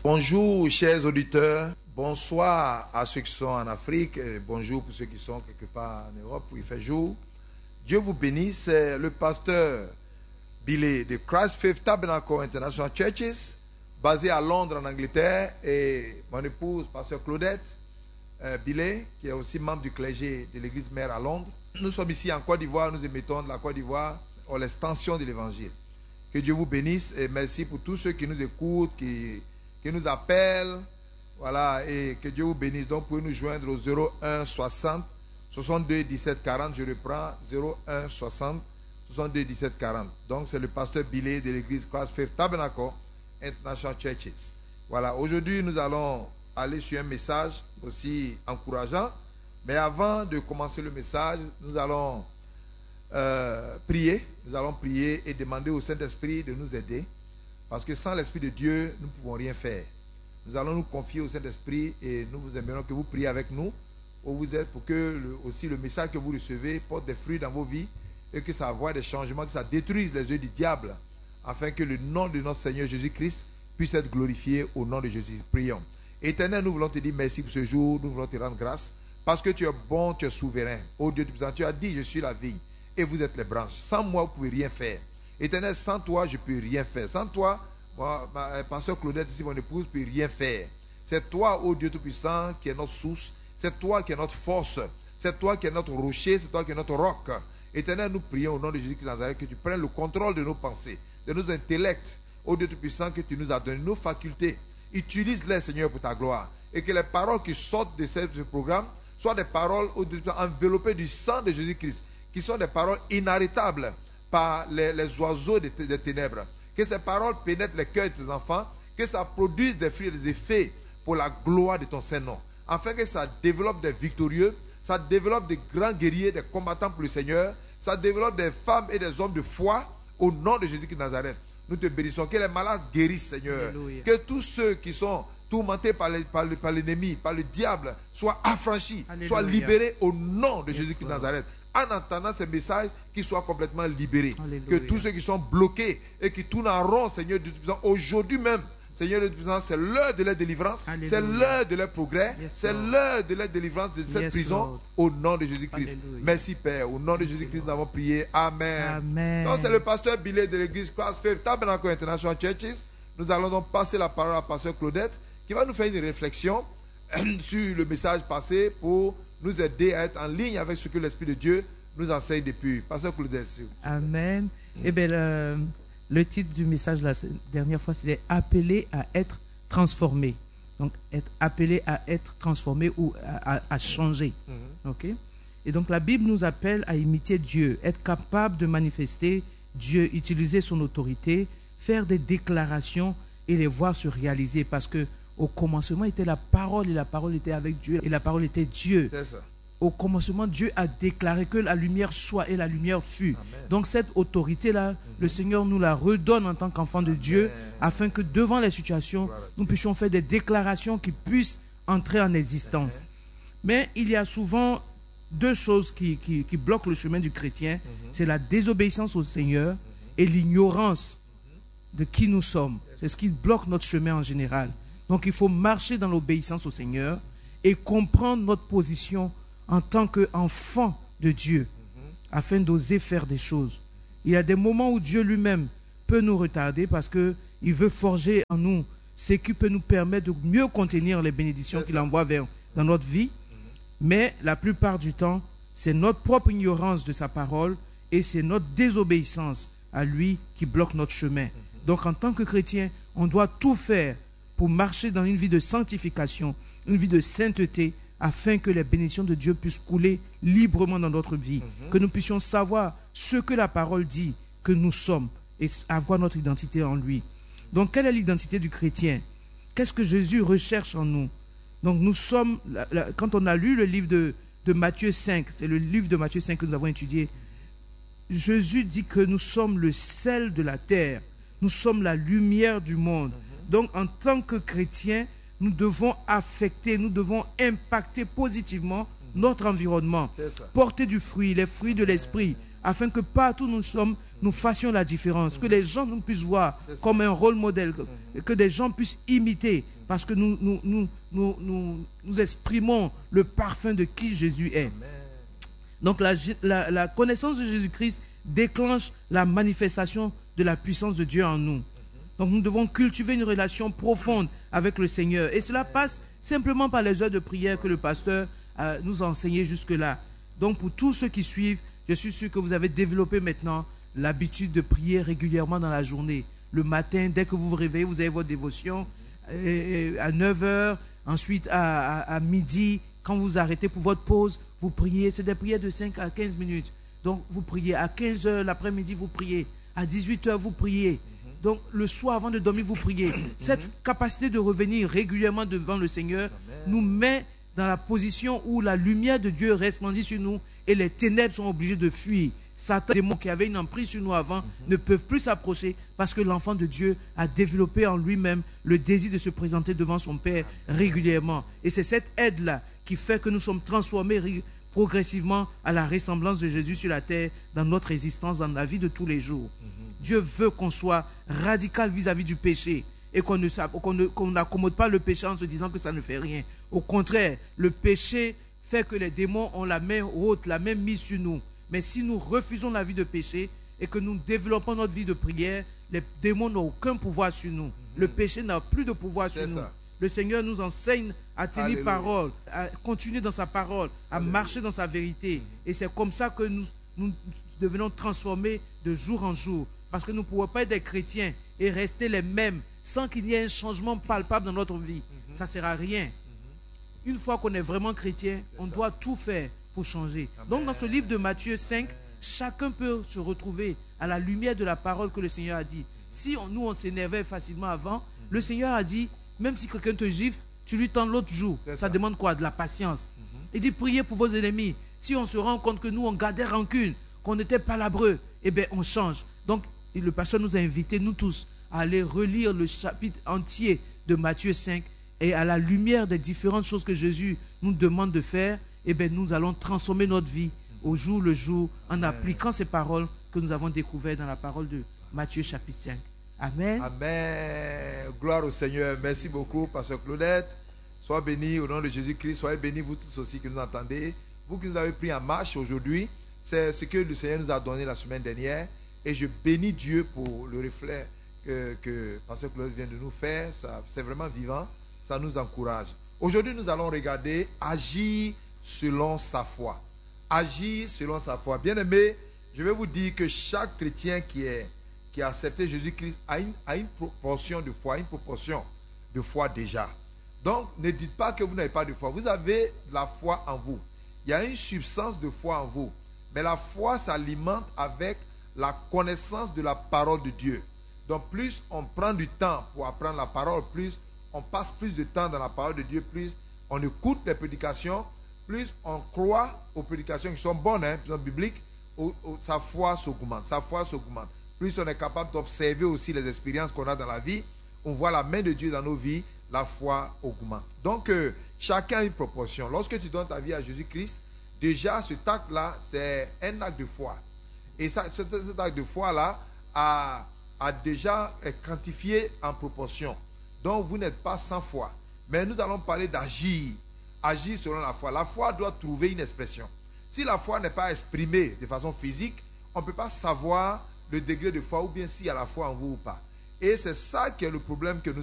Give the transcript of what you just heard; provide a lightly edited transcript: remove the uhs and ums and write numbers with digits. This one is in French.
Bonjour chers auditeurs, bonsoir à ceux qui sont en Afrique, et bonjour pour ceux qui sont quelque part en Europe où il fait jour. Dieu vous bénisse, c'est le pasteur Billy de Christ Faith Tabernacle International Churches, basé à Londres en Angleterre, et mon épouse, pasteur Claudette Billy, qui est aussi membre du clergé de l'église mère à Londres. Nous sommes ici en Côte d'Ivoire, nous émettons de la Côte d'Ivoire pour l'extension de l'évangile. Que Dieu vous bénisse et merci pour tous ceux qui nous écoutent, qui nous appellent. Voilà, et que Dieu vous bénisse. Donc, vous pouvez nous joindre au 01 60 62 17 40. Je reprends 01 60 62 17 40. Donc, c'est le pasteur Billy de l'église Christ Faith Tabernacle International Churches. Voilà, aujourd'hui, nous allons aller sur un message aussi encourageant. Mais avant de commencer le message, nous allons prier. Nous allons prier et demander au Saint-Esprit de nous aider. Parce que sans l'Esprit de Dieu, nous ne pouvons rien faire. Nous allons nous confier au Saint-Esprit et nous vous aimerons que vous priez avec nous où vous êtes pour que aussi le message que vous recevez porte des fruits dans vos vies et que ça voie des changements, que ça détruise les yeux du diable afin que le nom de notre Seigneur Jésus-Christ puisse être glorifié au nom de Jésus. Prions. Éternel, nous voulons te dire merci pour ce jour. Nous voulons te rendre grâce parce que tu es bon, tu es souverain. Ô Dieu Tout-Puissant, tu as dit, je suis la vigne et vous êtes les branches. Sans moi, vous ne pouvez rien faire. Éternel, sans toi, je ne peux rien faire. Sans toi, moi, ma pasteur Claudette, ici, mon épouse, ne peut rien faire. C'est toi, ô Dieu Tout-Puissant, qui est notre source. C'est toi qui est notre force. C'est toi qui est notre rocher. C'est toi qui est notre roc. Éternel, nous prions au nom de Jésus-Christ de Nazareth que tu prennes le contrôle de nos pensées, de nos intellects. Ô Dieu Tout-Puissant, que tu nous as donné nos facultés. Utilise-les, Seigneur, pour ta gloire. Et que les paroles qui sortent de ce programme soient des paroles, ô Dieu Tout-Puissant, enveloppées du sang de Jésus-Christ, qui sont des paroles inarrêtables par les oiseaux des ténèbres. Que ces paroles pénètrent les cœurs de tes enfants, que ça produise des fruits et des effets pour la gloire de ton Saint-Nom. Afin que ça développe des victorieux, ça développe des grands guerriers, des combattants pour le Seigneur, ça développe des femmes et des hommes de foi au nom de Jésus-Christ de Nazareth. Nous te bénissons. Que les malades guérissent, Seigneur. Alléluia. Que tous ceux qui sont tourmentés par l'ennemi, par le diable, soient affranchis, Alléluia. Soient libérés au nom de Jésus-Christ de Nazareth. En entendant ces messages, qu'ils soient complètement libérés. Alléluia. Que tous ceux qui sont bloqués et qui tournent en rond, Seigneur Dieu Tout-Puissant, aujourd'hui même, Seigneur Dieu Tout-Puissant, c'est l'heure de leur délivrance, Alléluia. C'est l'heure de leur progrès, c'est l'heure de leur délivrance de cette prison, Lord. Au nom de Jésus-Christ. Merci Père, au nom de Jésus-Christ, nous avons prié. Amen. Amen. Donc c'est le pasteur Billy de l'église Christ Faith Tabernacle International Churches. Nous allons donc passer la parole à pasteur Claudette qui va nous faire une réflexion sur le message passé pour nous aider à être en ligne avec ce que l'Esprit de Dieu nous enseigne depuis. Pasteur Claudette. Amen. Eh bien, le titre du message la dernière fois, c'était « Appelé à être transformé ». Donc, être appelé à être transformé ou à changer. Okay? Et donc, la Bible nous appelle à imiter Dieu, être capable de manifester Dieu, utiliser son autorité, faire des déclarations et les voir se réaliser. Parce que au commencement était la parole et la parole était avec Dieu et la parole était Dieu. C'est ça. Au commencement, Dieu a déclaré que la lumière soit et la lumière fut. Amen. Donc cette autorité-là, le Seigneur nous la redonne en tant qu'enfant de Dieu, afin que devant les situations, nous puissions faire des déclarations qui puissent entrer en existence. Mais il y a souvent deux choses qui bloquent le chemin du chrétien. C'est la désobéissance au Seigneur et l'ignorance de qui nous sommes. C'est ce qui bloque notre chemin en général. Donc il faut marcher dans l'obéissance au Seigneur et comprendre notre position en tant qu'enfant de Dieu, afin d'oser faire des choses. Il y a des moments où Dieu lui-même peut nous retarder parce qu'il veut forger en nous ce qui peut nous permettre de mieux contenir les bénédictions qu'il envoie dans notre vie. Mais la plupart du temps, c'est notre propre ignorance de sa parole et c'est notre désobéissance à lui qui bloque notre chemin. Donc en tant que chrétien, on doit tout faire pour marcher dans une vie de sanctification, une vie de sainteté, afin que les bénédictions de Dieu puissent couler librement dans notre vie, que nous puissions savoir ce que la parole dit que nous sommes et avoir notre identité en lui. Donc, quelle est l'identité du chrétien? Qu'est-ce que Jésus recherche en nous? Donc, nous sommes, quand on a lu le livre de Matthieu 5, c'est le livre de Matthieu 5 que nous avons étudié, Jésus dit que nous sommes le sel de la terre, nous sommes la lumière du monde. Donc, en tant que chrétiens, nous devons affecter, nous devons impacter positivement notre environnement, porter du fruit, les fruits de l'esprit, afin que partout où nous sommes, nous fassions la différence, que les gens nous puissent voir comme un rôle modèle, que des gens puissent imiter parce que nous exprimons le parfum de qui Jésus est. Amen. Donc la connaissance de Jésus-Christ déclenche la manifestation de la puissance de Dieu en nous. Donc nous devons cultiver une relation profonde avec le Seigneur. Et cela passe simplement par les heures de prière que le pasteur nous a enseignées jusque-là. Donc pour tous ceux qui suivent, je suis sûr que vous avez développé maintenant l'habitude de prier régulièrement dans la journée. Le matin, dès que vous vous réveillez, vous avez votre dévotion. À 9h, ensuite à midi, quand vous arrêtez pour votre pause, vous priez. C'est des prières de 5 à 15 minutes. Donc vous priez. À 15h l'après-midi, vous priez. À 18h, vous priez. Donc le soir, avant de dormir, vous priez. Cette capacité de revenir régulièrement devant le Seigneur nous met dans la position où la lumière de Dieu resplendit sur nous et les ténèbres sont obligées de fuir. Satan, les démons qui avaient une emprise sur nous avant, ne peuvent plus s'approcher parce que l'enfant de Dieu a développé en lui-même le désir de se présenter devant son Père régulièrement. Et c'est cette aide-là qui fait que nous sommes transformés progressivement à la ressemblance de Jésus sur la terre dans notre existence, dans la vie de tous les jours. Dieu veut qu'on soit radical vis-à-vis du péché et qu'on n'accommode pas le péché en se disant que ça ne fait rien. Au contraire, le péché fait que les démons ont la main haute, la main mise sur nous. Mais si nous refusons la vie de péché et que nous développons notre vie de prière, les démons n'ont aucun pouvoir sur nous. Le péché n'a plus de pouvoir sur nous. Le Seigneur nous enseigne à tenir parole, à continuer dans sa parole, à marcher dans sa vérité. Et c'est comme ça que nous devenons transformés de jour en jour. Parce que nous ne pouvons pas être des chrétiens et rester les mêmes sans qu'il y ait un changement palpable dans notre vie. Ça ne sert à rien. Une fois qu'on est vraiment chrétien, on doit tout faire pour changer. Donc dans ce livre de Matthieu 5, chacun peut se retrouver à la lumière de la parole que le Seigneur a dit. Si on s'énervait facilement avant, le Seigneur a dit, même si quelqu'un te gifle, tu lui tends l'autre jour. Ça demande quoi? De la patience. Il dit, priez pour vos ennemis. Si on se rend compte que nous, on gardait rancune, qu'on était palabreux, eh bien, on change. Donc, le pasteur nous a invités, nous tous, à aller relire le chapitre entier de Matthieu 5 et à la lumière des différentes choses que Jésus nous demande de faire, eh bien, nous allons transformer notre vie au jour le jour en appliquant ces paroles que nous avons découvertes dans la parole de Matthieu chapitre 5. Amen. Amen. Gloire au Seigneur. Merci beaucoup, pasteur Claudette. Sois béni au nom de Jésus-Christ. Soyez bénis vous tous aussi qui nous entendez. Vous qui nous avez pris en marche aujourd'hui, c'est ce que le Seigneur nous a donné la semaine dernière. Et je bénis Dieu pour le reflet que pasteur Claudette vient de nous faire. C'est vraiment vivant. Ça nous encourage. Aujourd'hui, nous allons regarder agir selon sa foi. Agir selon sa foi. Bien-aimés, je vais vous dire que chaque chrétien qui a accepté Jésus-Christ a une proportion de foi déjà. Donc, ne dites pas que vous n'avez pas de foi. Vous avez de la foi en vous. Il y a une substance de foi en vous. Mais la foi s'alimente avec la connaissance de la parole de Dieu. Donc, plus on prend du temps pour apprendre la parole, plus on passe plus de temps dans la parole de Dieu, plus on écoute les prédications, plus on croit aux prédications qui sont bonnes, qui sont bibliques, sa foi s'augmente. Sa foi s'augmente. Plus on est capable d'observer aussi les expériences qu'on a dans la vie, on voit la main de Dieu dans nos vies, la foi augmente. Donc, chacun a une proportion. Lorsque tu donnes ta vie à Jésus-Christ, déjà, cet acte-là, c'est un acte de foi. Et cet acte de foi-là a déjà quantifié en proportion. Donc, vous n'êtes pas sans foi. Mais nous allons parler d'agir. Agir selon la foi. La foi doit trouver une expression. Si la foi n'est pas exprimée de façon physique, on ne peut pas savoir le degré de foi ou bien s'il y a la foi en vous ou pas. Et c'est ça qui est le problème que nous